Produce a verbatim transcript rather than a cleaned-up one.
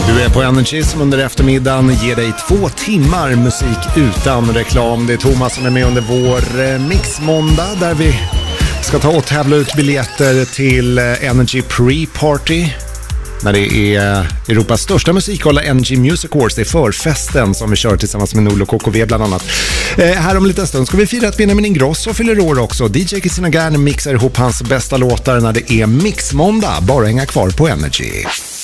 Du är på Energy som under eftermiddagen ger dig två timmar musik utan reklam. Det är Thomas som är med under vår mixmåndag där vi ska ta och tävla ut biljetter till Energy Pre-Party. När det är Europas största musikgala Energy Music Awards. Det är förfesten som vi kör tillsammans med Nolo och K K V bland annat. Eh, här om en liten stund ska vi fira att Benjamin Ingrosso fyller år också. D J Christina Gern mixar ihop hans bästa låtar när det är mixmåndag. Bara hänga kvar på Energy.